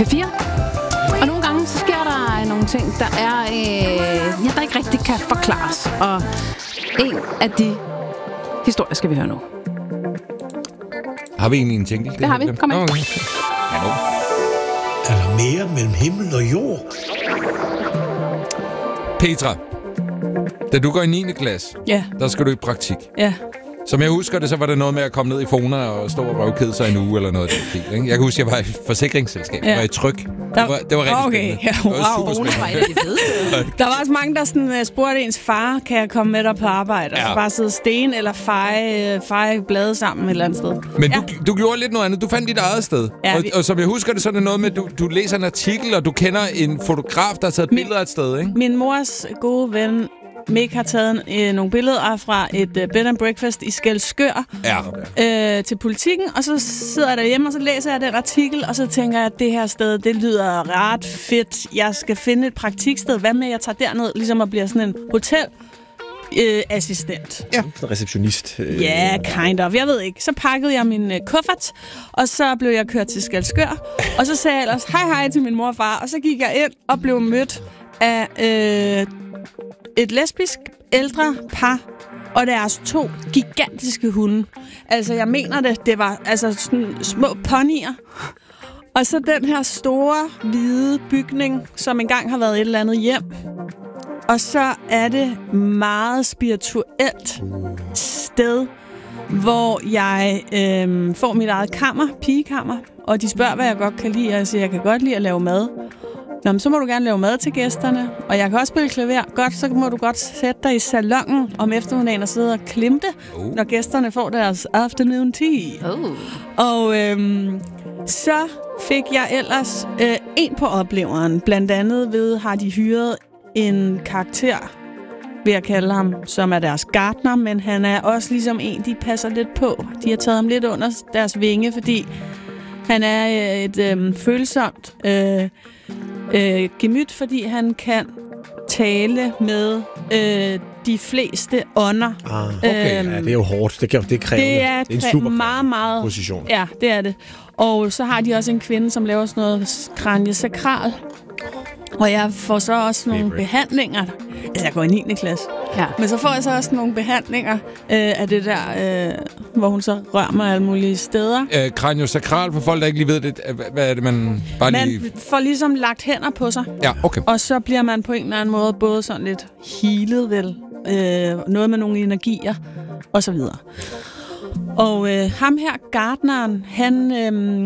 P4. Og nogle gange så sker der nogle ting, der ikke rigtig kan forklares. Og en af de historier skal vi høre nu. Har vi egentlig en jingle? Det har vi. Kom ind. Okay. Ja, nu. Er der mere mellem himmel og jord? Petra, da du går i 9. klasse, der skal du i praktik. Ja. Som jeg husker det, så var det noget med at komme ned i Fona og stå og røvkede sig en uge eller noget af det. Ikke? Jeg kan huske, at jeg var i et forsikringsselskab. Jeg var i Tryg. Det var rigtig spændende. Ja, Det var super spændende. Der var også mange, der sådan, spurgte ens far, kan jeg komme med dig på arbejde? Og så bare sidde sten eller feje blade sammen et eller andet sted. Men du gjorde lidt noget andet. Du fandt dit eget sted. Ja, og som jeg husker det, så er det noget med, at du læser en artikel, og du kender en fotograf, der har taget billeder af et sted, ikke? Min mors gode ven Mick har taget nogle billeder fra et bed and breakfast i Skælskør til Politikken, og så sidder jeg derhjemme, og så læser jeg den artikel, og så tænker jeg, at det her sted, det lyder ret fedt. Jeg skal finde et praktiksted. Hvad med, jeg tager derned, ligesom at blive sådan en hotelassistent? Ja. Receptionist. Ja, kind of. Jeg ved ikke. Så pakkede jeg min kuffert, og så blev jeg kørt til Skælskør, og så sagde jeg ellers hej til min mor og far, og så gik jeg ind og blev mødt af et lesbisk ældre par og deres 2 gigantiske hunde. Altså, jeg mener det var altså sådan små ponyer. Og så den her store, hvide bygning, som engang har været et eller andet hjem. Og så er det meget spirituelt sted, hvor jeg får mit eget pigekammer. Og de spørger, hvad jeg godt kan lide, og jeg siger, jeg kan godt lide at lave mad. Nå, men så må du gerne lave mad til gæsterne, og jeg kan også spille klaver. Godt, så må du godt sætte dig i salonen om eftermiddagen og sidde og klimte, når gæsterne får deres afternoon tea. Og så fik jeg ellers en på opleveren. Blandt andet ved har de hyret en karakter, vil jeg kalde ham, som er deres gartner, men han er også ligesom en, de passer lidt på. De har taget ham lidt under deres vinge, fordi han er et følsomt gemyt, fordi han kan tale med de fleste ånder. Okay, det er jo hårdt. Det kræver det er en super meget position. Ja, det er det. Og så har de også en kvinde, som laver sådan noget kraniesakral. Og jeg får så også nogle behandlinger. Altså, jeg går i 9. klasse. Ja. Men så får jeg så også nogle behandlinger af det der, hvor hun så rører mig alle mulige steder. Kraniosakral, for folk, der ikke lige ved det. Hvad er det, man bare lige... Man får ligesom lagt hænder på sig. Ja, okay. Og så bliver man på en eller anden måde både sådan lidt healet, vel. Noget med nogle energier, og så videre. Og ham her, gartneren, han